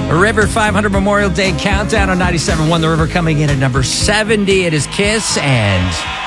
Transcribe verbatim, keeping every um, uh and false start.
River five hundred Memorial Day Countdown on ninety-seven point one. The River coming in at number seventy. It is Kiss and